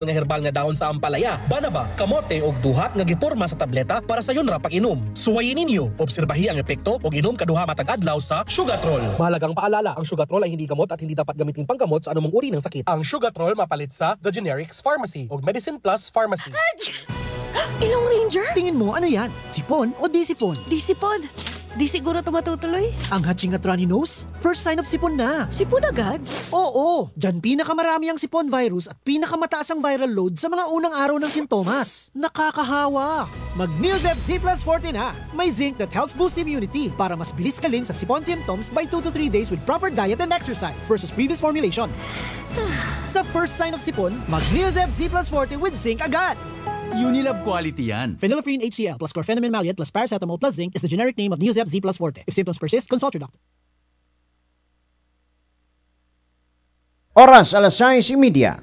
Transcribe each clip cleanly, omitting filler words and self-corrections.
nga herbal nga dahon sa ampalaya, banaba, kamote og duhat nga giporma sa tableta para sa yun ra pag-inom. Suwayin ninyo, obserbahi ang epekto og inom kaduha matag adlaw sa Sugatrol. Mahalagang paalala, ang Sugatrol ay hindi gamot at hindi dapat gamitin panggamot sa anumang uri ng sakit. Ang Sugatrol mapalit sa The Generics Pharmacy o Medicine Plus Pharmacy. Ilong Ranger? Tingin mo, ano yan? Sipon o di sipon? Di sipon. Di siguro ito matutuloy. Ang hatching at runny nose? First sign of sipon na. Sipon agad? Oo, dyan pinakamarami ang sipon virus at pinakamataas ang viral load sa mga unang araw ng sintomas. Nakakahawa! Mag-Neosep Z Plus Forte na! May zinc that helps boost immunity para mas bilis kaling sa sipon symptoms by 2 to 3 days with proper diet and exercise versus previous formulation. Sa first sign of sipon, mag-Neosep Z Plus Forte with zinc agad! Unilab quality yan. Phenylephrine HCl plus chlorpheniramine maleate plus paracetamol plus zinc is the generic name of Neosep Z Plus Forte. If symptoms persist, consult your doctor. Oras, alas 6:30.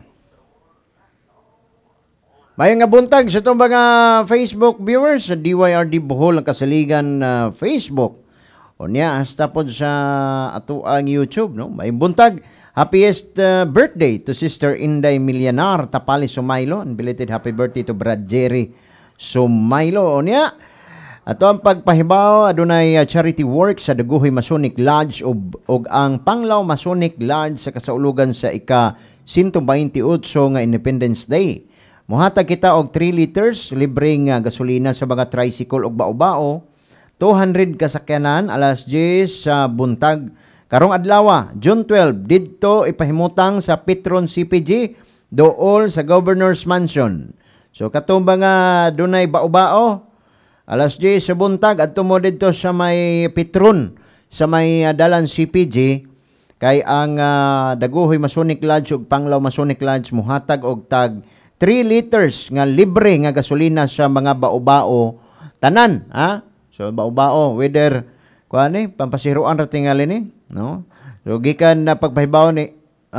May nga buntag sa itong mga Facebook viewers sa DYRD Bohol ang kasaligan Facebook. O niya, hasta po sa ato ang YouTube. No? May buntag. Happiest birthday to Sister Inday Milianar Tapali Sumaylo. And belated happy birthday to Brad Jerry Sumaylo. O niya, ato ang pagpahibaw, adunay charity work sa Daguhoy Masonic Lodge og ang Panglao Masonic Lodge sa kasaulugan sa ika-128 nga Independence Day. Muhatag kita og 3 liters libreng gasolina sa mga tricycle og bao-bao. 200 kasakyanan alas 10 sa buntag. Karong adlaw, June 12, didto ipahimutang sa Petron CPG dool sa Governor's Mansion. So katong mga dunay bao-bao, alas 10 sa buntag adto mo didto sa may Petron sa may dalan CPG kay ang Daguhoy Masonic Lodge ug Panglao Masonic Lodge muhatag og tag 3 liters nga libre nga gasolina sa mga bao-bao tanan, ha? So bao-bao whether kuani pampasiruan ra tingali ni, no? So gikan na pagpahibaw ni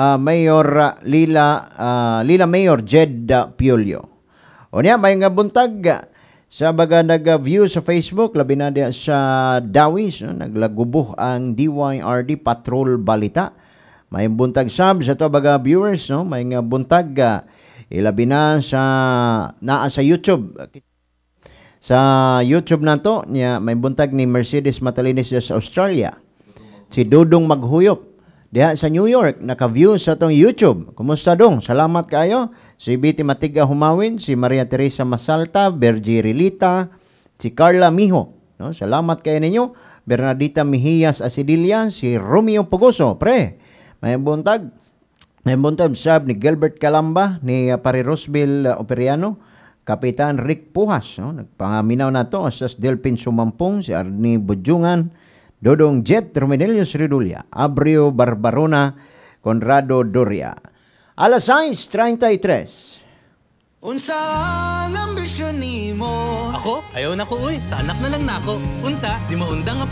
Mayor Lila Mayor Jed Piolio. O niya may nga buntag sa baga nag-view sa Facebook labi na diya sa Dawis, no? Naglagubuh ang DYRD Patrol Balita. May buntag sub sa to baga viewers, no? May nga buntag ilabi na sa naa sa YouTube. Sa YouTube na to, niya, may buntag ni Mercedes Matalinis sa Australia. Si Dudong Maghuyop. Diha sa New York, naka-view sa tong YouTube. Kumusta dong? Salamat kayo. Si Biti Matiga Humawin, si Maria Teresa Masalta, Bergie Rilita, si Carla Miho. No? Salamat kayo ninyo. Bernardita Mejillas Asidilla, si Romeo Pugoso. Pre, may buntag. May buntag sab ni Gilbert Calamba, ni Pari Rosville Operiano, Kapitan Rick Pujas, no? Nagpangaminaw na to sa Delpin Sumampong, si Arnie Budjungan, Dodong Jet Romenelius Redulia, Abrio Barbarona, Conrado Doria. Alas 6:33. Unsa ang ambisyon nimo? Ako, ayaw na ko uy. Sa anak na lang nako. Unta, di maundang nga